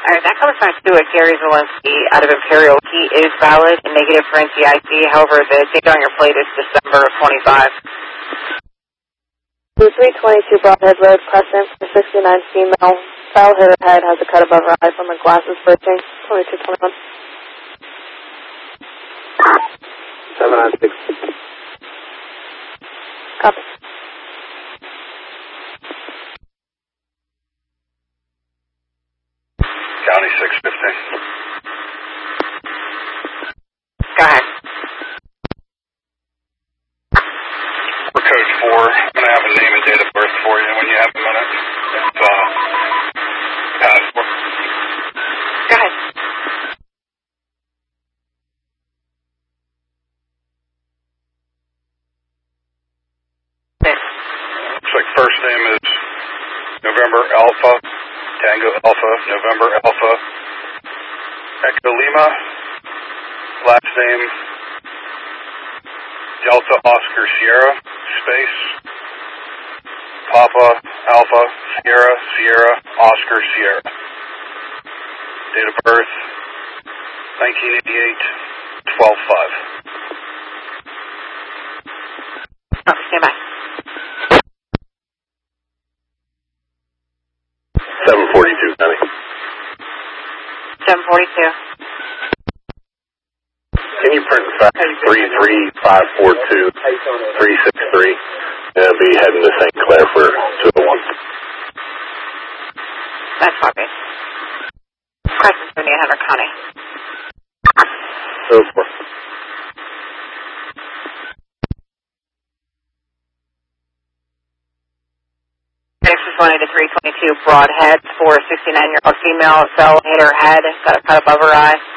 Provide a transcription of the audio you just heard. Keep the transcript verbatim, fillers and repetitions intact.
Alright, that comes back to a Gary Zielinski out of Imperial. He is valid and negative for N C I C. However, the date on your plate is December of twenty-five. three twenty-two Broadhead Road, Crescent, the sixty-nine female. Foul hit her head, has a cut above her eye from her glasses bursting. twenty-two twenty-one. seven nine six. Copy. County six fifty. Go ahead. For code four, I'm going to have a name and date of birth for you when you have a minute. It's, uh, passport. Go ahead. Looks like first name is November Alpha, Tango Alpha, November Alpha, Echo Lima. Last name Delta Oscar Sierra, space, Papa Alpha Sierra Sierra Oscar Sierra. Date of birth nineteen eighty-eight, twelve five. Oh, stand by. seven forty-two, County. seven forty-two. Can you print fax three three five four two three six three? And be heading to Saint Clair for two oh one. That's copy. Crescent, seventy-eight hundred County. oh four. Next is one to three twenty-two Broadhead for a sixty-nine-year-old female. Fell, hit her head, got a cut above her eye.